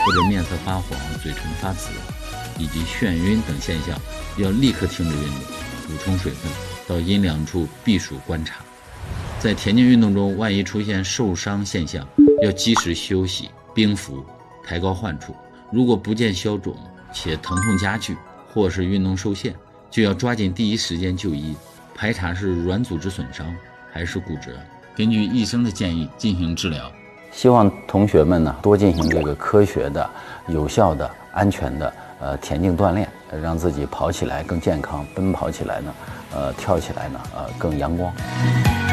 或者面色发黄、嘴唇发紫以及眩晕等现象，要立刻停止运动，补充水分，到阴凉处避暑观察。在田径运动中，万一出现受伤现象，要及时休息、冰敷、抬高患处。如果不见消肿且疼痛加剧，或是运动受限，就要抓紧第一时间就医，排查是软组织损伤还是骨折，根据医生的建议进行治疗。 希望同学们呢多进行这个科学的、有效的、安全的田径锻炼，让自己跑起来更健康，奔跑起来呢，跳起来呢更阳光。